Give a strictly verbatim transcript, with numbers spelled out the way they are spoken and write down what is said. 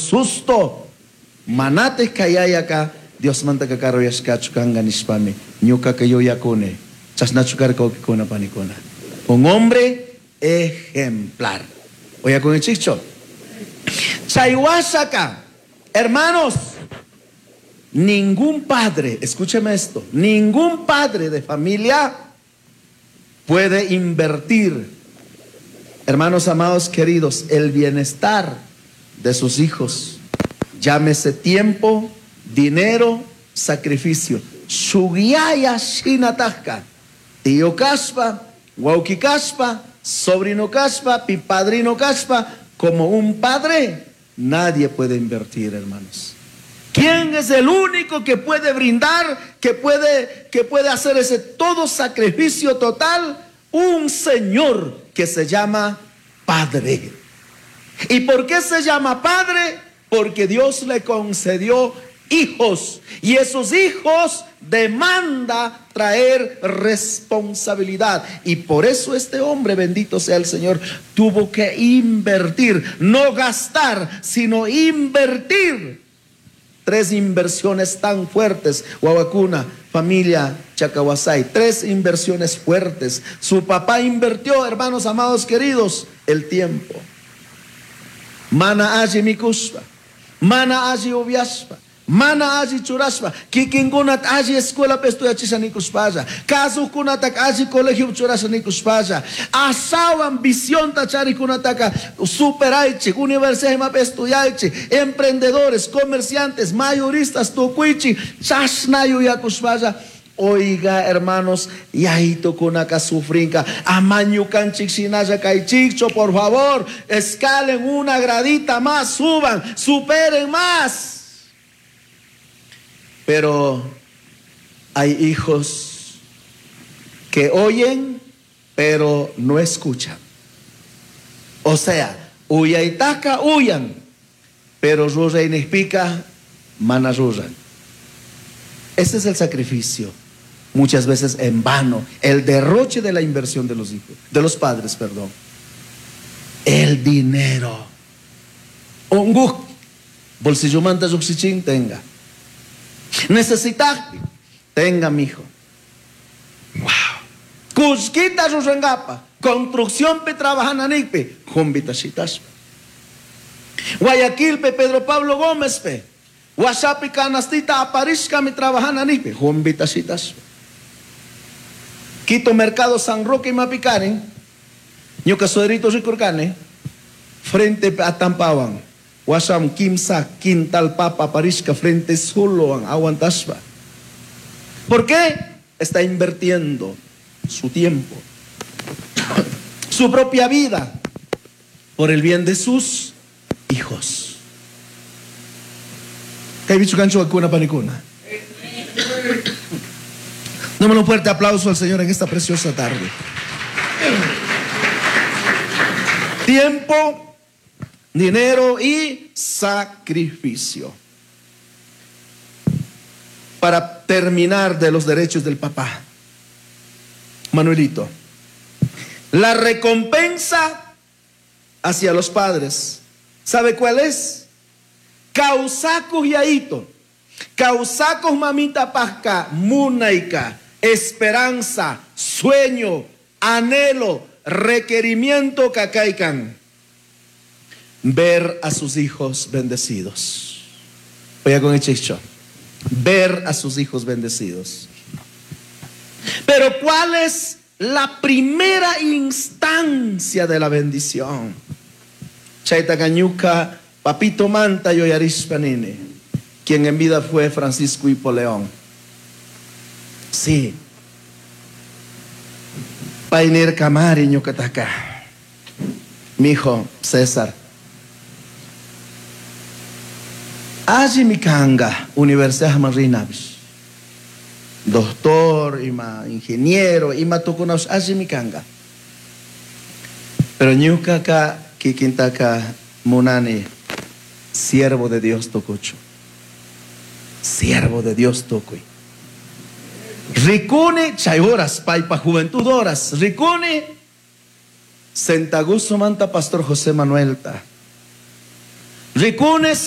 susto. Manate kayaya ka, Dios manta kakaroyas ka chukanga nispame, nyuka kayo yakune, chasnachukar ko kikuna panikuna. Un hombre ejemplar. Oye con el chicho. Chaiwasaka, hermanos, ningún padre, escúcheme esto, ningún padre de familia puede invertir, hermanos amados queridos, el bienestar de sus hijos. Llámese tiempo, dinero, sacrificio. Shugiaya shinataka, tío caspa, wauki caspa, sobrino caspa, pipadrino caspa, como un padre, nadie puede invertir, hermanos. ¿Quién es el único que puede brindar, que puede, que puede hacer ese todo sacrificio total? Un Señor que se llama Padre. ¿Y por qué se llama Padre? Porque Dios le concedió hijos, y esos hijos demanda traer responsabilidad, y por eso este hombre, bendito sea el Señor, tuvo que invertir, no gastar, sino invertir. Tres inversiones tan fuertes, Wawakuna, familia Chacawasay, tres inversiones fuertes. Su papá invirtió, hermanos amados queridos, el tiempo. Mana aji mikuspa, mana aji obiaspa, mana aji churaspa, kikingunat aji escuela pestuachisa nikuspaya, caso kunatak aji colegio churasa nikuspaya, asao ambición tachari kunataka, superaichi, universidad mapestuyachi, emprendedores, comerciantes, mayoristas, tucuichi, chasnayu yakuspaya. Oiga, hermanos, yahito kunaka sufrinka, amañu canchik sinaya kaichicho, por favor, escalen una gradita más, suban, superen más. Pero hay hijos que oyen, pero no escuchan. O sea, uyaitaka huyan, pero rurreinipica manarruran. Ese es el sacrificio. Muchas veces en vano, el derroche de la inversión de los hijos, de los padres, perdón. El dinero. Ongu, bolsillo manta yuxichín, tenga. Necesita, tenga, mijo. Wow. Cusquita rusangapa, construcción pe trabajan anikpe, jumbitasitas. Guayaquil pe Pedro Pablo Gómez pe, Guasapi canastita aparizca mi trabajan anikpe, jumbitasitas. Quito Mercado San Roque y Mapicane, Ñuca Suerito Ricurcane, frente a Tampawan, Wasam Kimsa, Quintal Papa Parisca, frente Soloan, Aguantaspa. ¿Por qué? Está invirtiendo su tiempo, su propia vida, por el bien de sus hijos. ¿Qué hay bicho cancho vacuna panicuna? Démosle un fuerte aplauso al Señor en esta preciosa tarde. Tiempo, dinero y sacrificio. Para terminar de los derechos del papá, Manuelito, la recompensa hacia los padres, ¿sabe cuál es? Causacos yaito, causacos mamita pasca, munaika, esperanza, sueño, anhelo, requerimiento cacaican. Ver a sus hijos bendecidos. Oiga con el chicho. Ver a sus hijos bendecidos. Pero ¿cuál es la primera instancia de la bendición? Chaita Cañuca, Papito Manta Yoyarispanine, quien en vida fue Francisco Hipoleón. Sí. Painer Camari Ñucataca. Mi hijo César. Allí mi canga, Universidad Marinavis. Doctor, ima ingeniero, ima toconos, allí mi canga. Pero Ñucaca, Kikintaka, Munani, siervo de Dios tocucho. Siervo de Dios tocuy. Ricune, chay horas, paipa juventud horas. Ricune, Sentaguso manta Pastor José Manuelta. Ricune,